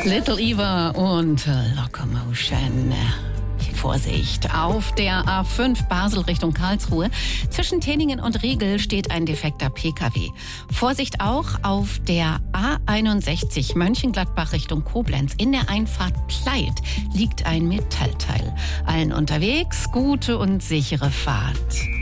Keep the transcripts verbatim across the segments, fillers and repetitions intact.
Little Eva und Locomotion. Vorsicht, auf der A fünf Basel Richtung Karlsruhe. Zwischen Teningen und Riegel steht ein defekter P K W. Vorsicht auch auf der A einundsechzig Mönchengladbach Richtung Koblenz. In der Einfahrt Pleit liegt ein Metallteil. Allen unterwegs gute und sichere Fahrt.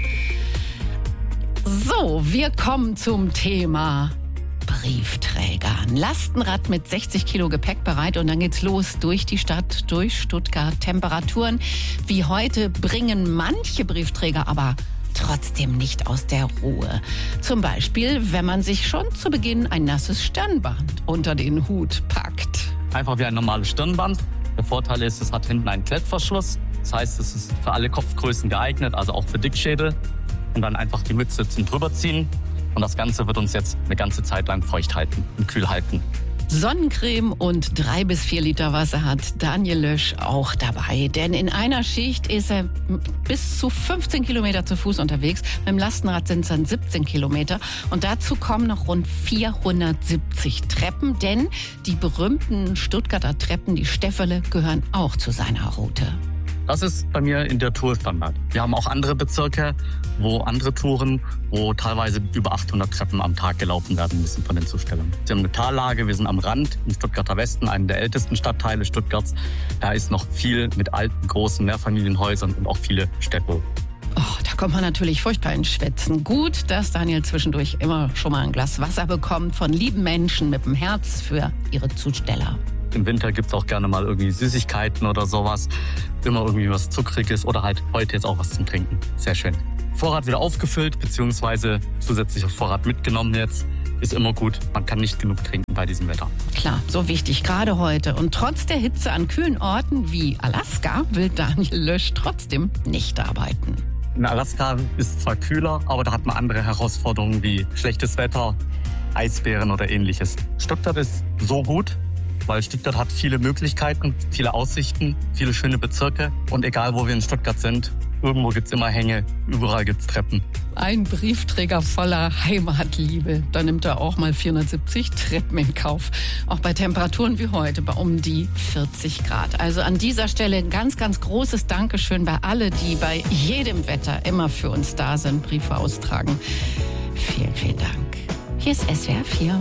So, wir kommen zum Thema Briefträger. Ein Lastenrad mit sechzig Kilo Gepäck bereit und dann geht's los durch die Stadt, durch Stuttgart. Temperaturen wie heute bringen manche Briefträger aber trotzdem nicht aus der Ruhe. Zum Beispiel, wenn man sich schon zu Beginn ein nasses Stirnband unter den Hut packt. Einfach wie ein normales Stirnband. Der Vorteil ist, es hat hinten einen Klettverschluss. Das heißt, es ist für alle Kopfgrößen geeignet, also auch für Dickschädel. Und dann einfach die Mütze zum drüberziehen. Und das Ganze wird uns jetzt eine ganze Zeit lang feucht halten und kühl halten. Sonnencreme und drei bis vier Liter Wasser hat Daniel Lösch auch dabei. Denn in einer Schicht ist er bis zu fünfzehn Kilometer zu Fuß unterwegs. Mit dem Lastenrad sind es dann siebzehn Kilometer. Und dazu kommen noch rund vierhundertsiebzig Treppen. Denn die berühmten Stuttgarter Treppen, die Steffele, gehören auch zu seiner Route. Das ist bei mir in der Tour Standard. Wir haben auch andere Bezirke, wo andere Touren, wo teilweise über achthundert Treppen am Tag gelaufen werden müssen von den Zustellern. Wir haben eine Tallage, wir sind am Rand im Stuttgarter Westen, einem der ältesten Stadtteile Stuttgarts. Da ist noch viel mit alten, großen Mehrfamilienhäusern und auch viele Städte. Oh, da kommt man natürlich furchtbar ins Schwitzen. Gut, dass Daniel zwischendurch immer schon mal ein Glas Wasser bekommt von lieben Menschen mit dem Herz für ihre Zusteller. Im Winter gibt es auch gerne mal irgendwie Süßigkeiten oder sowas. Immer irgendwie was Zuckriges oder halt heute jetzt auch was zum Trinken. Sehr schön. Vorrat wieder aufgefüllt, beziehungsweise zusätzlicher Vorrat mitgenommen jetzt. Ist immer gut. Man kann nicht genug trinken bei diesem Wetter. Klar, so wichtig, gerade heute. Und trotz der Hitze an kühlen Orten wie Alaska will Daniel Lösch trotzdem nicht arbeiten. In Alaska ist es zwar kühler, aber da hat man andere Herausforderungen wie schlechtes Wetter, Eisbären oder ähnliches. Stuttgart ist so gut, weil Stuttgart hat viele Möglichkeiten, viele Aussichten, viele schöne Bezirke. Und egal, wo wir in Stuttgart sind, irgendwo gibt's immer Hänge, überall gibt's Treppen. Ein Briefträger voller Heimatliebe. Da nimmt er auch mal vierhundertsiebzig Treppen in Kauf. Auch bei Temperaturen wie heute, bei um die vierzig Grad. Also an dieser Stelle ein ganz, ganz großes Dankeschön bei alle, die bei jedem Wetter immer für uns da sind, Briefe austragen. Vielen, vielen Dank. Hier ist S W R vier.